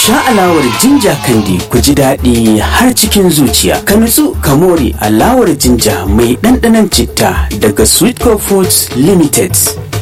sha alawar jinja kandi ku ji daɗi har cikin zuciya. Ka nutsu ka more alawar jinja mai ɗanɗanon citta daga Sweetco Foods Limited.